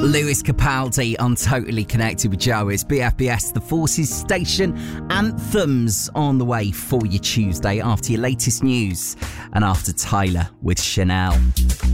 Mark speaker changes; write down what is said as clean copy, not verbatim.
Speaker 1: Lewis Capaldi on Totally Connected with Joe. It's BFBS, the Forces Station. Anthems on the way for your Tuesday after your latest news and after Tyler with Chanel.